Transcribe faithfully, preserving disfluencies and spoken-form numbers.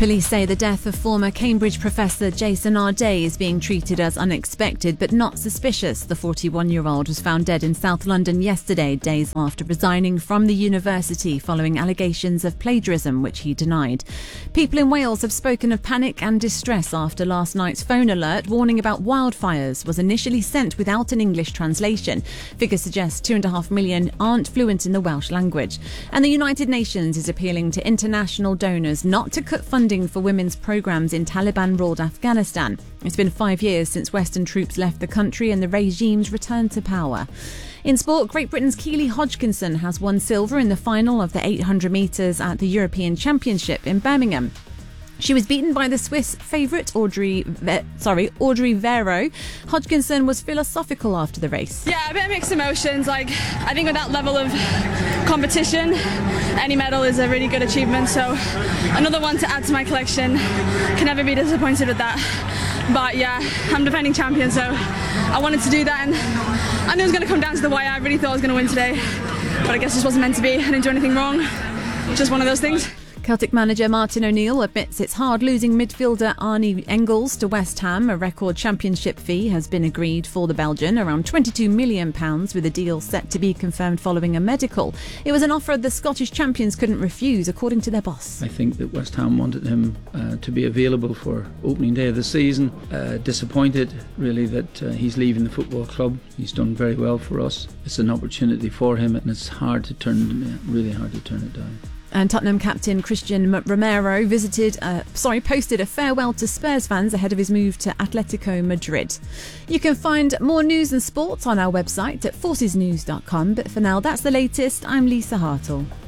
Police say the death of former Cambridge professor Jason Arday is being treated as unexpected but not suspicious. The forty-one-year-old was found dead in South London yesterday, days after resigning from the university following allegations of plagiarism, which he denied. People in Wales have spoken of panic and distress after last night's phone alert warning about wildfires was initially sent without an English translation. Figures suggest two and a half million aren't fluent in the Welsh language. And the United Nations is appealing to international donors not to cut funding for women's programmes in Taliban-ruled Afghanistan. It's been five years since Western troops left the country and the regime's returned to power. In sport, Great Britain's Keely Hodgkinson has won silver in the final of the eight hundred metres at the European Championship in Birmingham. She was beaten by the Swiss favourite Audrey, Ve- sorry, Audrey Vero. Hodgkinson was philosophical after the race. Yeah, a bit of mixed emotions. Like, I think with that level of competition, any medal is a really good achievement. So another one to add to my collection. Can never be disappointed with that. But yeah, I'm defending champion, so I wanted to do that, and I knew it was going to come down to the wire. I really thought I was going to win today, but I guess this wasn't meant to be. I didn't do anything wrong. Just one of those things. Celtic manager Martin O'Neill admits it's hard losing midfielder Arnie Engels to West Ham. A record championship fee has been agreed for the Belgian, around twenty-two million pounds, with a deal set to be confirmed following a medical. It was an offer the Scottish champions couldn't refuse, according to their boss. I think that West Ham wanted him uh, to be available for opening day of the season. Uh, disappointed, really, that uh, he's leaving the football club. He's done very well for us. It's an opportunity for him, and it's hard to turn, really hard to turn it down. And Tottenham captain Christian Romero visited, uh, sorry, posted a farewell to Spurs fans ahead of his move to Atletico Madrid. You can find more news and sports on our website at forces news dot com. But for now, that's the latest. I'm Lisa Hartle.